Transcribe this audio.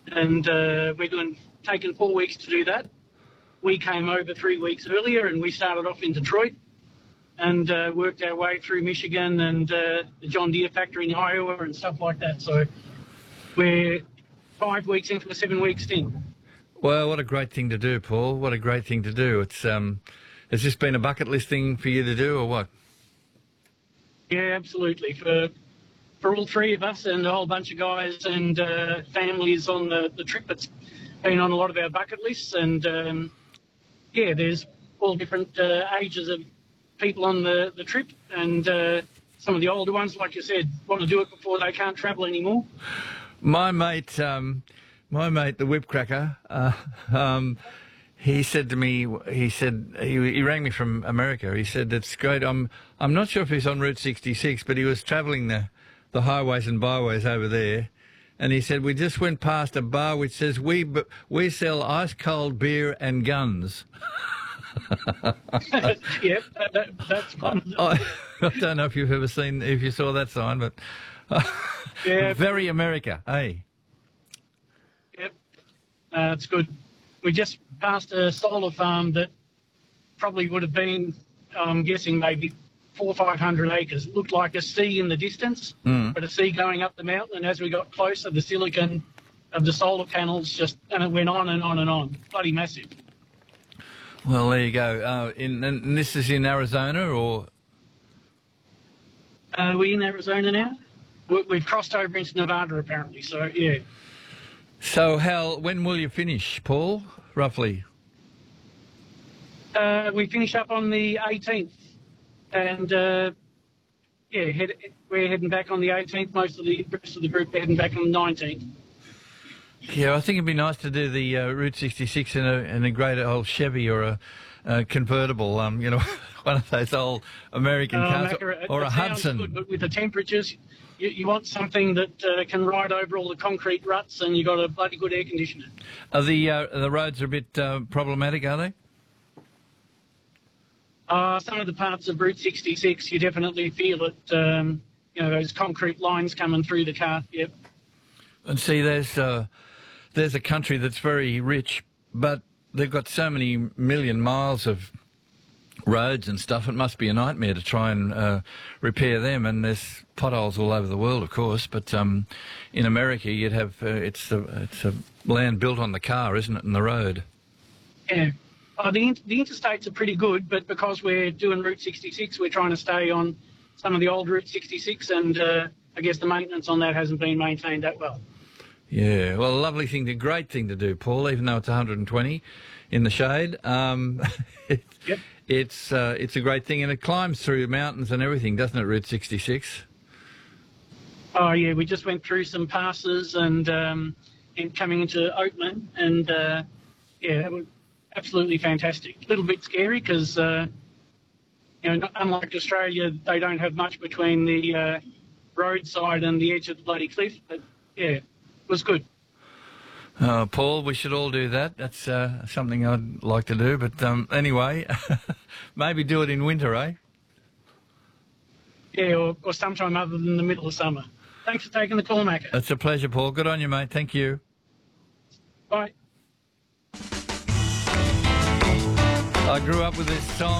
and taking 4 weeks to do that. We came over 3 weeks earlier, and we started off in Detroit and worked our way through Michigan and the John Deere factory in Iowa and stuff like that. So we're 5 weeks into a 7 week stint. Well, what a great thing to do, Paul. What a great thing to do. It's has this been a bucket list thing for you to do, or what? Yeah, absolutely. For all three of us and a whole bunch of guys and families on the trip, it's been on a lot of our bucket lists. And yeah, there's all different ages of people on the trip, and some of the older ones, like you said, want to do it before they can't travel anymore. My mate, the Whipcracker, he said to me, he rang me from America. He said, it's great. I'm not sure if he's on Route 66, but he was travelling the highways and byways over there. And he said, we just went past a bar which says, we sell ice cold beer and guns. Yep, that's fun. I don't know if you saw that sign, but yeah, very America, eh? Yep, it's good. We just passed a solar farm that probably would have been, I'm guessing, maybe 400 or 500 acres. It looked like a sea in the distance, but a sea going up the mountain. And as we got closer, the silicon of the solar panels and it went on and on and on. Bloody massive. Well, there you go. And this is in Arizona, or? We're in Arizona now. We've crossed over into Nevada, apparently, so yeah. So when will you finish, Paul, roughly? We finish up on the 18th, and we're heading back on the 18th. Most of the rest of the group are heading back on the 19th. Yeah, I think it'd be nice to do the Route 66 in a great old Chevy or a convertible, one of those old American cars, or a Hudson. Good, but with the temperatures, you want something that can ride over all the concrete ruts, and you've got a bloody good air conditioner. Are the roads are a bit problematic, are they? Some of the parts of Route 66, you definitely feel it. Those concrete lines coming through the car. Yep. And see, there's a country that's very rich, but they've got so many million miles of roads and stuff. It must be a nightmare to try and repair them. And there's potholes all over the world, of course. But in America, you'd have it's a land built on the car, isn't it, and the road? Yeah. The interstates are pretty good, but because we're doing Route 66, we're trying to stay on some of the old Route 66, and I guess the maintenance on that hasn't been maintained that well. Yeah, well, a great thing to do, Paul, even though it's 120 in the shade. Yep. It's a great thing, and it climbs through mountains and everything, doesn't it, Route 66? Oh, yeah, we just went through some passes and coming into Oatman, and, it was absolutely fantastic. A little bit scary because, unlike Australia, they don't have much between the roadside and the edge of the bloody cliff, but, yeah. It was good. Paul, we should all do that. That's something I'd like to do. But anyway, maybe do it in winter, eh? Yeah, or sometime other than the middle of summer. Thanks for taking the call, Macca. It's a pleasure, Paul. Good on you, mate. Thank you. Bye. I grew up with this song.